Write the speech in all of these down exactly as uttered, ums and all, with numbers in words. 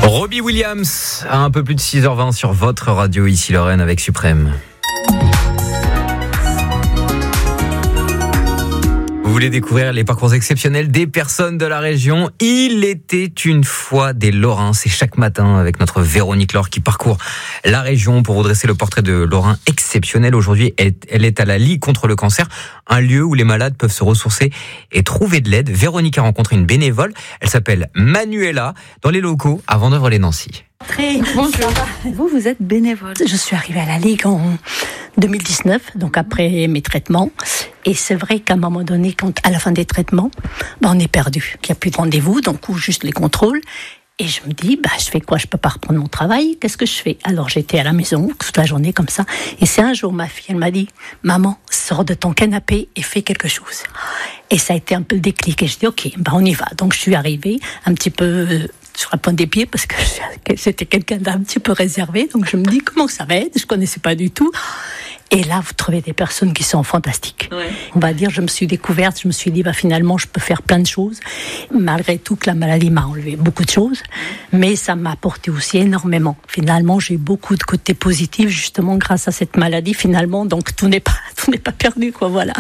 Robbie Williams, à un peu plus de six heures vingt sur votre radio, ici Lorraine avec Suprême. Vous voulez découvrir les parcours exceptionnels des personnes de la région? Il était une fois des Lorrains. C'est chaque matin avec notre Véronique Laure qui parcourt la région pour vous dresser le portrait de Lorrain exceptionnel. Aujourd'hui, elle est à la Ligue contre le cancer, un lieu où les malades peuvent se ressourcer et trouver de l'aide. Véronique a rencontré une bénévole. Elle s'appelle Manuela, dans les locaux à Vendœuvre-les-Nancy. Très bonjour. Vous, vous êtes bénévole. Je suis arrivée à la Ligue en deux mille dix-neuf, donc après mes traitements. Et c'est vrai qu'à un moment donné, quand, à la fin des traitements, ben on est perdu. Il n'y a plus de rendez-vous, donc ou juste les contrôles. Et je me dis, bah, je fais quoi? Je peux pas reprendre mon travail. Qu'est-ce que je fais? Alors, j'étais à la maison toute la journée comme ça. Et c'est un jour, ma fille, elle m'a dit, maman, sors de ton canapé et fais quelque chose. Et ça a été un peu le déclic. Et je dis, ok, bah, on y va. Donc, je suis arrivée un petit peu euh, sur la pointe des pieds parce que j'étais quelqu'un d'un petit peu réservé. Donc, je me dis, comment ça va être? Je connaissais pas du tout. Et là, vous trouvez des personnes qui sont fantastiques. Ouais. On va dire, je me suis découverte, je me suis dit, bah, finalement, je peux faire plein de choses. Malgré tout que la maladie m'a enlevé beaucoup de choses, mais ça m'a apporté aussi énormément. Finalement, j'ai eu beaucoup de côtés positifs, justement, grâce à cette maladie, finalement. Donc, tout n'est pas, tout n'est pas perdu, quoi, voilà.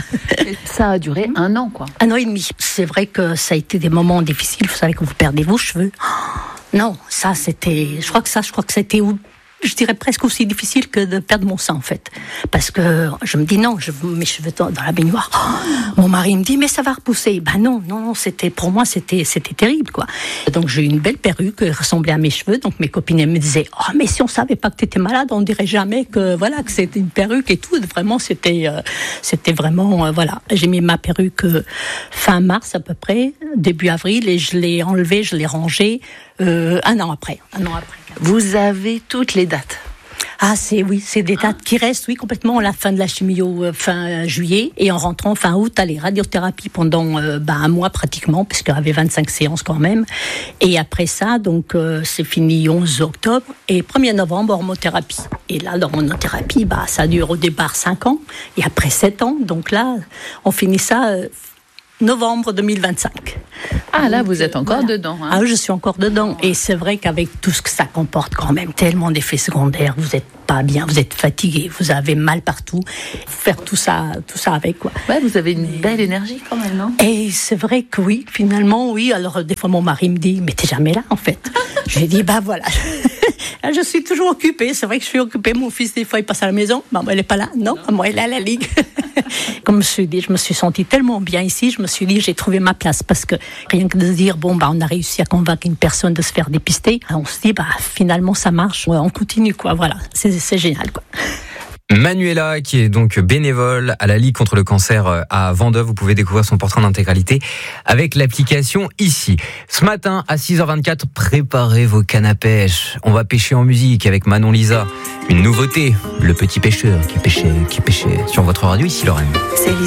Ça a duré un an, quoi. Un an et demi. C'est vrai que ça a été des moments difficiles. Vous savez que vous perdez vos cheveux. Oh, non, ça, c'était, je crois que ça, je crois que c'était où? Je dirais presque aussi difficile que de perdre mon sang, en fait. Parce que je me dis non, je mes cheveux dans la baignoire. Oh, mon mari me dit, mais ça va repousser. Ben non, non, non, c'était, pour moi, c'était, c'était terrible, quoi. Donc, j'ai eu une belle perruque qui ressemblait à mes cheveux. Donc, mes copines, elles me disaient, oh, mais si on savait pas que t'étais malade, on dirait jamais que, voilà, que c'était une perruque et tout. Vraiment, c'était, euh, c'était vraiment, euh, voilà. J'ai mis ma perruque euh, fin mars, à peu près, début avril, et je l'ai enlevée, je l'ai rangée, euh, un an après. Un an après. Vous avez toutes les dates? Ah, c'est, oui, c'est des dates qui restent, oui, complètement à la fin de la chimio, euh, fin euh, juillet, et en rentrant fin août, allez, radiothérapie pendant euh, bah, un mois pratiquement, puisqu'il y avait vingt-cinq séances quand même. Et après ça, donc, euh, c'est fini onze octobre, et premier novembre, hormothérapie. Et là, l'hormothérapie, bah, ça dure au départ cinq ans, et après sept ans, donc là, on finit ça euh, novembre deux mille vingt-cinq. Ah, là, vous êtes encore voilà. dedans. Hein. Ah, je suis encore dedans. Et c'est vrai qu'avec tout ce que ça comporte quand même, tellement d'effets secondaires, vous n'êtes pas bien, vous êtes fatigué, vous avez mal partout. Faire tout ça, tout ça avec, quoi. Ouais, vous avez une mais... belle énergie quand même, non? Et c'est vrai que oui, finalement, oui. Alors, des fois, mon mari me dit, mais t'es jamais là, en fait. Je lui dis, bah voilà. Je suis toujours occupée. C'est vrai que je suis occupée. Mon fils, des fois, il passe à la maison. Maman, elle n'est pas là. Non, maman, elle est à la Ligue. Comme je me suis dit, je me suis sentie tellement bien ici. Je me suis dit, j'ai trouvé ma place. Parce que rien que de se dire, bon, bah, on a réussi à convaincre une personne de se faire dépister. On se dit, bah, finalement, ça marche. Ouais, on continue, quoi. Voilà. C'est, c'est génial, quoi. Manuela, qui est donc bénévole à la Ligue contre le cancer à Vendœuvre. Vous pouvez découvrir son portrait en intégralité avec l'application ici. Ce matin, à six heures vingt-quatre, préparez vos cannes à pêche. On va pêcher en musique avec Manon Lisa. Une nouveauté, le petit pêcheur qui pêchait, qui pêchait sur votre radio ici, Lorraine. C'est